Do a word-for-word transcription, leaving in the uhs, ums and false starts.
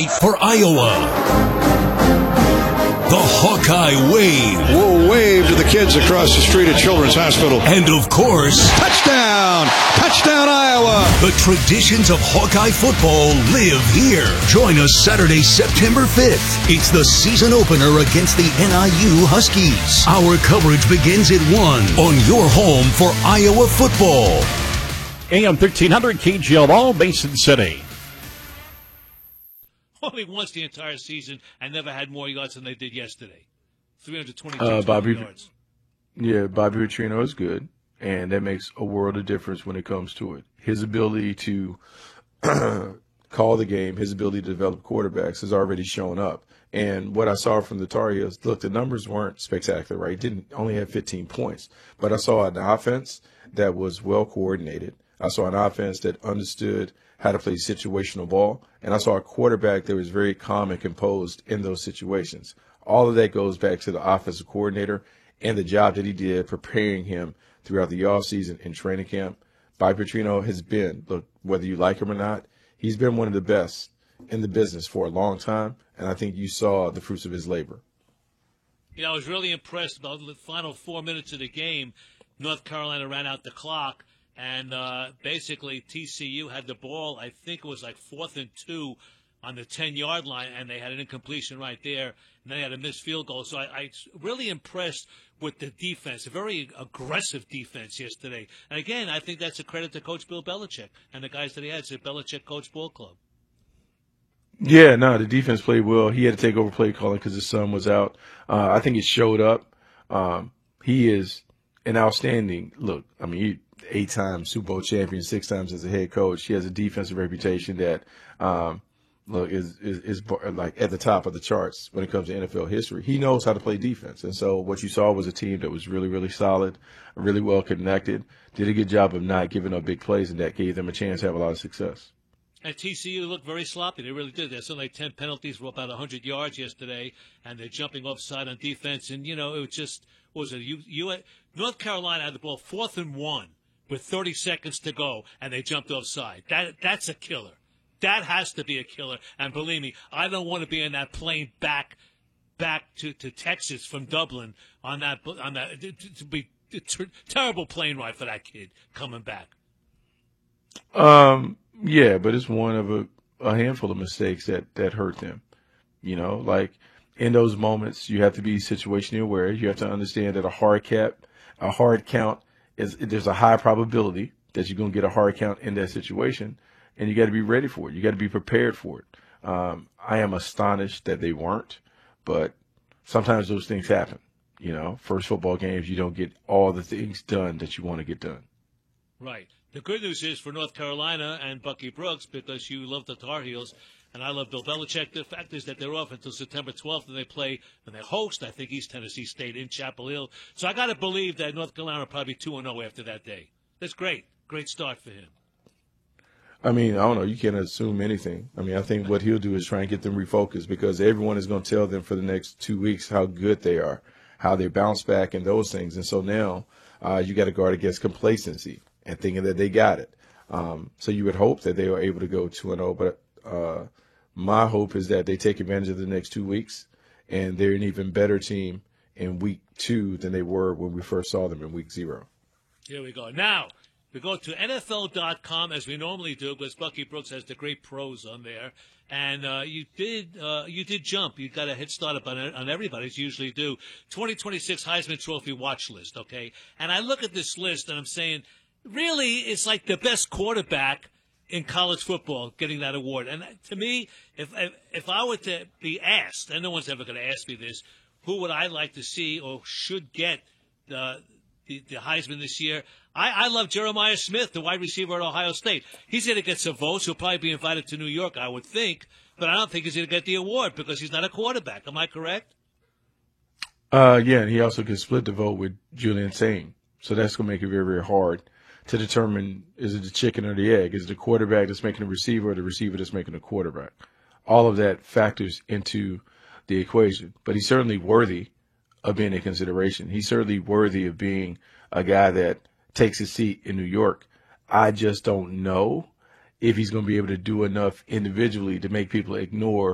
for Iowa. The Hawkeye Wave. We'll wave to the kids across the street at Children's Hospital. And of course, touchdown! Touchdown, Iowa! The traditions of Hawkeye football live here. Join us Saturday, September fifth. It's the season opener against the N I U Huskies. Our coverage begins at one on your home for Iowa football. A M thirteen hundred K G L O, Mason City. Only once the entire season and never had more yards than they did yesterday. three hundred twenty-two uh, Bobby, yards. Yeah, Bobby Petrino is good, and that makes a world of difference when it comes to it. His ability to call the game, his ability to develop quarterbacks has already shown up. And what I saw from the Tar Heels, look, the numbers weren't spectacular, right? Didn't only have fifteen points, but I saw an offense that was well coordinated. I saw an offense that understood how to play situational ball, and I saw a quarterback that was very calm and composed in those situations. All of that goes back to the offensive coordinator and the job that he did preparing him throughout the offseason and training camp. Bobby Petrino has been, look, whether you like him or not, he's been one of the best in the business for a long time, and I think you saw the fruits of his labor. You know, I was really impressed about the final four minutes of the game. North Carolina ran out the clock. And uh, basically, T C U had the ball, I think it was like fourth and two on the ten-yard line, and they had an incompletion right there, and then they had a missed field goal. So I, I really impressed with the defense, a very aggressive defense yesterday. And again, I think that's a credit to Coach Bill Belichick and the guys that he had. It's a Belichick Coach Ball Club. Yeah, no, the defense played well. He had to take over play calling because his son was out. Uh, I think it showed up. Um, he is an outstanding – look, I mean, he – eight-time Super Bowl champion, six times as a head coach. He has a defensive reputation that, um, look, is, is is like at the top of the charts when it comes to N F L history. He knows how to play defense, and so what you saw was a team that was really, really solid, really well connected, did a good job of not giving up big plays, and that gave them a chance to have a lot of success. And T C U looked very sloppy. They really did. There's something like ten penalties for about one hundred yards yesterday, and they're jumping offside on defense. And, you know, it was just, what was it? You, you, North Carolina had the ball fourth and one with thirty seconds to go, and they jumped offside. That That's a killer. That has to be a killer. And believe me, I don't want to be in that plane back back to, to Texas from Dublin on that, on that to, to be a ter- terrible plane ride for that kid coming back. Um, yeah, but it's one of a, a handful of mistakes that, that hurt them. You know, like in those moments, you have to be situationally aware. You have to understand that a hard cap, a hard count, is there's a high probability that you're going to get a hard count in that situation, and you got to be ready for it. You got to be prepared for it. Um, I am astonished that they weren't, but sometimes those things happen. You know, first football games, you don't get all the things done that you want to get done. Right. The good news is for North Carolina and Bucky Brooks, because you love the Tar Heels, and I love Bill Belichick, the fact is that they're off until September twelfth, and they play, and they host, I think, East Tennessee State in Chapel Hill. So I got to believe that North Carolina will probably be two and oh after that day. That's great. Great start for him. I mean, I don't know. You can't assume anything. I mean, I think what he'll do is try and get them refocused, because everyone is going to tell them for the next two weeks how good they are, how they bounce back and those things. And so now uh, you got to guard against complacency and thinking that they got it. Um, so you would hope that they are able to go two and oh, but uh, my hope is that they take advantage of the next two weeks and they're an even better team in week two than they were when we first saw them in week zero. Here we go. Now, we go to N F L dot com as we normally do, because Bucky Brooks has the great pros on there. And uh, you did uh, you did jump. You got a head start up on, on everybody, as you usually do. twenty twenty-six Heisman Trophy watch list, okay? And I look at this list and I'm saying, really, it's like the best quarterback in college football getting that award. And to me, if if, if I were to be asked, and no one's ever going to ask me this, who would I like to see or should get the the, the Heisman this year? I, I love Jeremiah Smith, the wide receiver at Ohio State. He's going to get some votes. He'll probably be invited to New York, I would think. But I don't think he's going to get the award because he's not a quarterback. Am I correct? Uh, yeah, and he also can split the vote with Julian Sain. So that's going to make it very, very hard to determine, is it the chicken or the egg? Is it the quarterback that's making the receiver or the receiver that's making the quarterback? All of that factors into the equation. But he's certainly worthy of being in consideration. He's certainly worthy of being a guy that takes his seat in New York. I just don't know if he's going to be able to do enough individually to make people ignore